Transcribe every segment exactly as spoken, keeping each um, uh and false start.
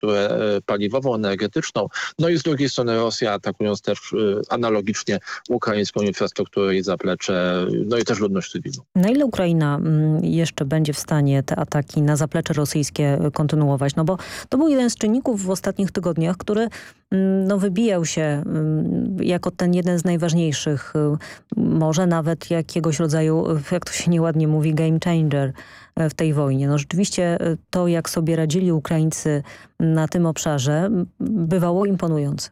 infrastrukturę paliwowo-energetyczną. No i z drugiej strony Rosja, atakując też analogicznie ukraińską infrastrukturę i zaplecze, no i też ludność cywilną. Na ile Ukraina jeszcze będzie w stanie te ataki na zaplecze rosyjskie kontynuować? No bo to był jeden z czynników w ostatnich tygodniach, który no, wybijał się jako ten jeden z najważniejszych, może nawet jakiegoś rodzaju, jak to się nieładnie mówi, game changer w tej wojnie. No rzeczywiście to, jak sobie radzili Ukraińcy na tym obszarze, bywało imponujące.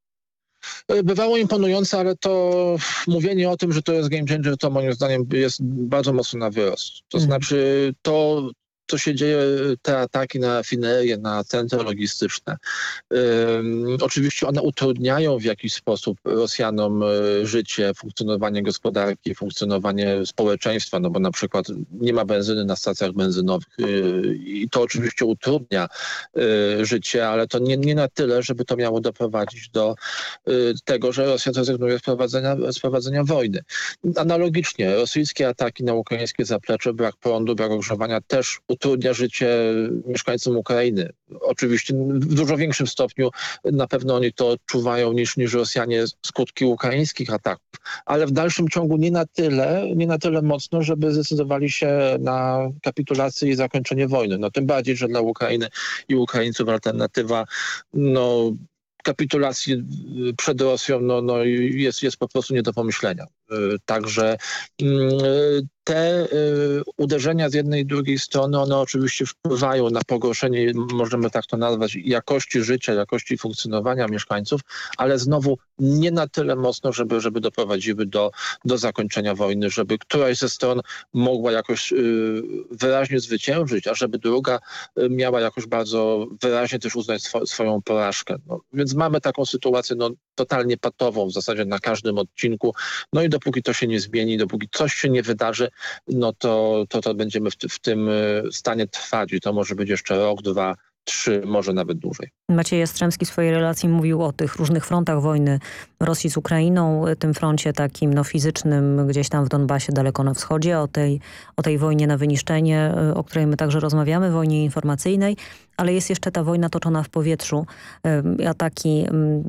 Bywało imponujące, ale to mówienie o tym, że to jest game changer, to moim zdaniem jest bardzo mocno na wyrost. To mhm. znaczy to, co się dzieje, te ataki na rafinerię, na centra logistyczne. Um, oczywiście one utrudniają w jakiś sposób Rosjanom życie, funkcjonowanie gospodarki, funkcjonowanie społeczeństwa, no bo na przykład nie ma benzyny na stacjach benzynowych i to oczywiście utrudnia życie, ale to nie, nie na tyle, żeby to miało doprowadzić do tego, że Rosja zrezygnuje z prowadzenia, z prowadzenia wojny. Analogicznie rosyjskie ataki na ukraińskie zaplecze, brak prądu, brak ogrzewania też utrudnia życie mieszkańcom Ukrainy. Oczywiście w dużo większym stopniu na pewno oni to odczuwają niż, niż Rosjanie skutki ukraińskich ataków, ale w dalszym ciągu nie na tyle, nie na tyle mocno, żeby zdecydowali się na kapitulację i zakończenie wojny. No tym bardziej, że dla Ukrainy i Ukraińców alternatywa no kapitulacji przed Rosją no, no jest, jest po prostu nie do pomyślenia. Także te uderzenia z jednej i drugiej strony, one oczywiście wpływają na pogorszenie, możemy tak to nazwać, jakości życia, jakości funkcjonowania mieszkańców, ale znowu nie na tyle mocno, żeby, żeby doprowadziły do, do zakończenia wojny, żeby któraś ze stron mogła jakoś wyraźnie zwyciężyć, a żeby druga miała jakoś bardzo wyraźnie też uznać swo, swoją porażkę. No, więc mamy taką sytuację no, totalnie patową w zasadzie na każdym odcinku. No i dopóki to się nie zmieni, dopóki coś się nie wydarzy, no to, to, to będziemy w, w tym stanie trwać i to może być jeszcze rok, dwa, trzy, może nawet dłużej. Maciej Jastrzębski w swojej relacji mówił o tych różnych frontach wojny Rosji z Ukrainą, tym froncie takim no, fizycznym gdzieś tam w Donbasie, daleko na wschodzie, o tej, o tej wojnie na wyniszczenie, o której my także rozmawiamy, wojnie informacyjnej, ale jest jeszcze ta wojna toczona w powietrzu. Ataki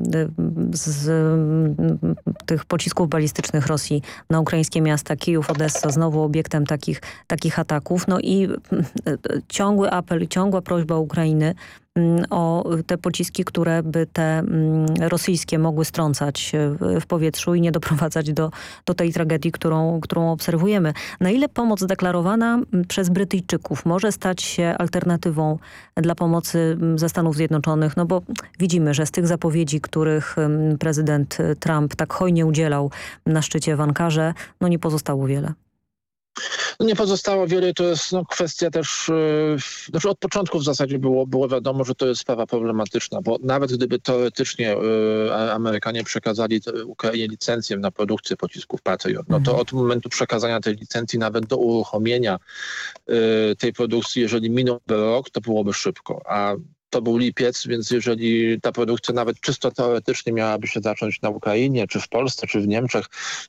z tych pocisków balistycznych Rosji na ukraińskie miasta, Kijów, Odessa, znowu obiektem takich, takich ataków. No i ciągły apel, ciągła prośba Ukrainy o te pociski, które by te rosyjskie mogły strącać w powietrzu i nie doprowadzać do, do tej tragedii, którą, którą obserwujemy. Na ile pomoc deklarowana przez Brytyjczyków może stać się alternatywą dla pomocy ze Stanów Zjednoczonych? No bo widzimy, że z tych zapowiedzi, których prezydent Trump tak hojnie udzielał na szczycie w Ankarze, no nie pozostało wiele. No nie pozostało wiele, to jest no, kwestia też, yy, znaczy od początku w zasadzie było, było wiadomo, że to jest sprawa problematyczna, bo nawet gdyby teoretycznie yy, Amerykanie przekazali Ukrainie licencję na produkcję pocisków Patriot, no to od momentu przekazania tej licencji nawet do uruchomienia yy, tej produkcji, jeżeli minąłby rok, to byłoby szybko, a to był lipiec, więc jeżeli ta produkcja nawet czysto teoretycznie miałaby się zacząć na Ukrainie, czy w Polsce, czy w Niemczech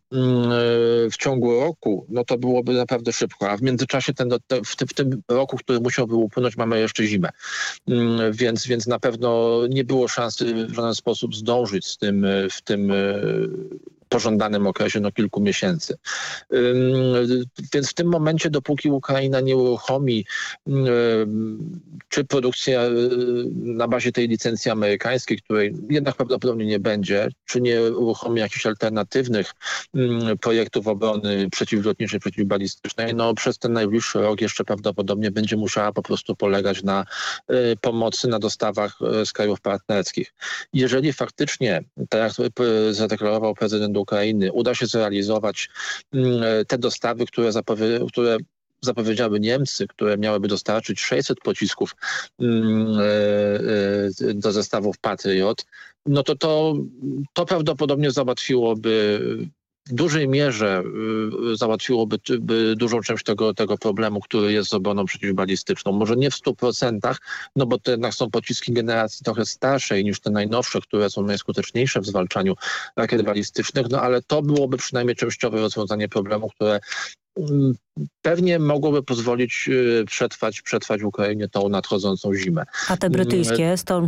w ciągu roku, no to byłoby naprawdę szybko. A w międzyczasie ten, w, tym, w tym roku, który musiałby upłynąć, mamy jeszcze zimę. Więc, więc na pewno nie było szansy w żaden sposób zdążyć z tym w tym pożądanym okresie no, kilku miesięcy. Ym, więc w tym momencie, dopóki Ukraina nie uruchomi ym, czy produkcja na bazie tej licencji amerykańskiej, której jednak prawdopodobnie nie będzie, czy nie uruchomi jakichś alternatywnych ym, projektów obrony przeciwlotniczej, przeciwbalistycznej, no przez ten najbliższy rok jeszcze prawdopodobnie będzie musiała po prostu polegać na y, pomocy, na dostawach y, z krajów partnerskich. Jeżeli faktycznie, tak jak y, zadeklarował prezydent Ukrainy, uda się zrealizować y, te dostawy, które, zapowie- które zapowiedziały Niemcy, które miałyby dostarczyć sześćset pocisków y, y, do zestawów Patriot, no to to, to prawdopodobnie załatwiłoby w dużej mierze y, załatwiłoby by dużą część tego, tego problemu, który jest z obroną przeciwbalistyczną. Może nie w stu procentach, no bo to jednak są pociski generacji trochę starszej niż te najnowsze, które są najskuteczniejsze w zwalczaniu rakiet balistycznych, no ale to byłoby przynajmniej częściowe rozwiązanie problemu, które pewnie mogłoby pozwolić przetrwać, przetrwać w Ukrainie tą nadchodzącą zimę. A te brytyjskie Storm